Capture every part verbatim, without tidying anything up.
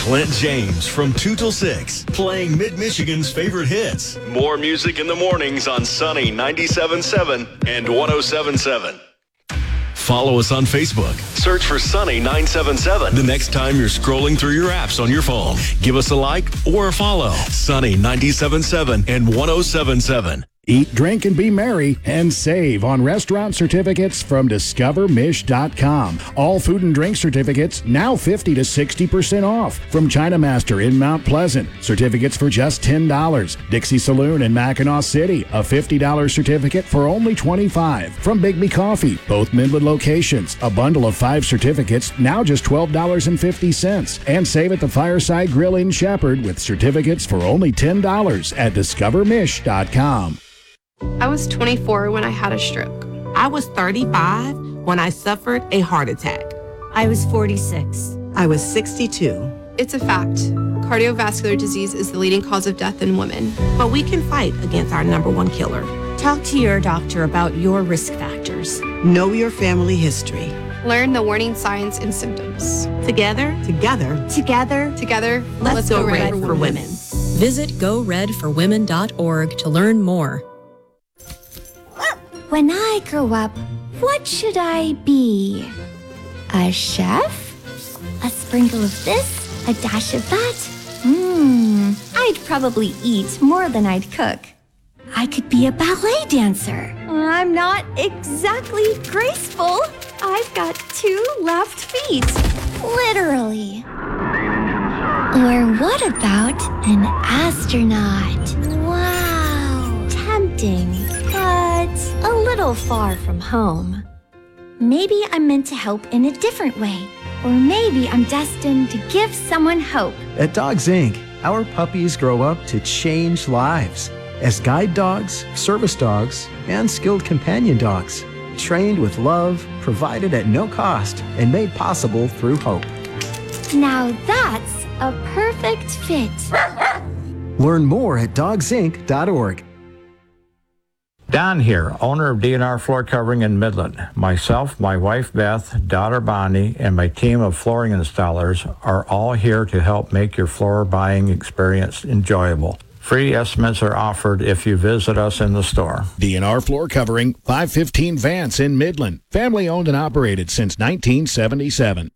Clint James from two till six, playing Mid-Michigan's favorite hits. More music in the mornings on Sunny ninety-seven point seven and one oh seven point seven. Follow us on Facebook. Search for Sunny nine seven seven. The next time you're scrolling through your apps on your phone, give us a like or a follow. Sunny ninety-seven point seven and one oh seven point seven. Eat, drink, and be merry, and save on restaurant certificates from discover mish dot com. All food and drink certificates now fifty to sixty percent off. From China Master in Mount Pleasant, certificates for just ten dollars. Dixie Saloon in Mackinac City, a fifty dollars certificate for only twenty-five dollars. From Bigby Coffee, both Midland locations, a bundle of five certificates, now just twelve dollars and fifty cents. And save at the Fireside Grill in Shepherd with certificates for only ten dollars at discover mish dot com. I was twenty-four when I had a stroke. I was thirty-five when I suffered a heart attack. I was forty-six. I was sixty-two. It's a fact. Cardiovascular disease is the leading cause of death in women. But we can fight against our number one killer. Talk to your doctor about your risk factors. Know your family history. Learn the warning signs and symptoms. Together, Together, Together, Together, let's, let's go, go red, red for women. Visit go red for women dot org to learn more. When I grow up, what should I be? A chef? A sprinkle of this? A dash of that? Mmm, I'd probably eat more than I'd cook. I could be a ballet dancer. I'm not exactly graceful. I've got two left feet. Literally. Or what about an astronaut? Wow, tempting, but a little far from home. Maybe I'm meant to help in a different way. Or maybe I'm destined to give someone hope. At Dogs Incorporated, our puppies grow up to change lives as guide dogs, service dogs, and skilled companion dogs, trained with love, provided at no cost, and made possible through hope. Now that's a perfect fit. Learn more at dogs inc dot org. Don here, owner of D and R Floor Covering in Midland. Myself, my wife Beth, daughter Bonnie, and my team of flooring installers are all here to help make your floor buying experience enjoyable. Free estimates are offered if you visit us in the store. D and R Floor Covering, five fifteen Vance in Midland. Family owned and operated since nineteen seventy-seven.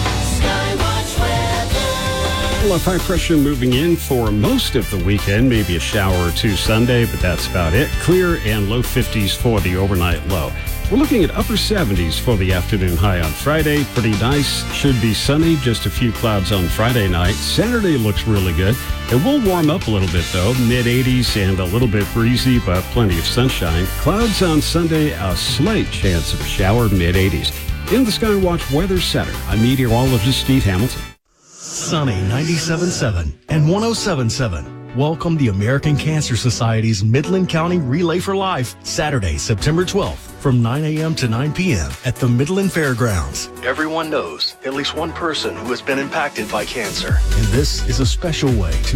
Well, a high pressure moving in for most of the weekend, maybe a shower or two Sunday, but that's about it. Clear and low fifties for the overnight low. We're looking at upper seventies for the afternoon high on Friday. Pretty nice. Should be sunny, just a few clouds on Friday night. Saturday looks really good. It will warm up a little bit, though. mid eighties and a little bit breezy, but plenty of sunshine. Clouds on Sunday, a slight chance of a shower, mid eighties. In the Skywatch Weather Center, I'm meteorologist Steve Hamilton. Sunny ninety-seven point seven and one oh seven point seven. Welcome the American Cancer Society's Midland County Relay for Life, Saturday, September twelfth, from nine a.m. to nine p.m. at the Midland Fairgrounds. Everyone knows at least one person who has been impacted by cancer, and this is a special way to